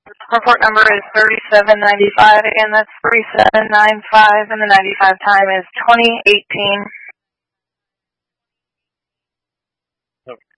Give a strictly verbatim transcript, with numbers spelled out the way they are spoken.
Report number is thirty-seven ninety-five. Again, that's thirty-seven ninety-five, and the ninety-five time is twenty eighteen.